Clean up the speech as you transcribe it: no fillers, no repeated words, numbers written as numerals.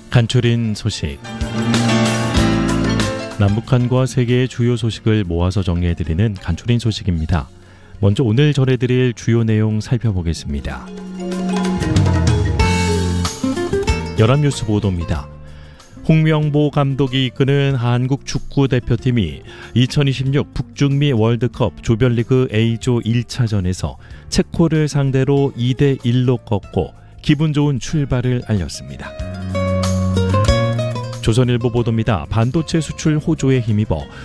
간추린 소식. 남북한과 세계의 주요 소식을 모아서 정리해드리는 간추린 소식입니다. 먼저 오늘 전해드릴 주요 내용 살펴보겠습니다. 연합뉴스 보도입니다. 홍명보 감독이 이끄는 한국 축구대표팀이 2026 북중미 월드컵 조별리그 A조 1차전에서 체코를 상대로 2대1로 꺾고 기분 좋은 출발을 알렸습니다. 조선일보 보도입니다. 반도체 수출 호조에 힘입어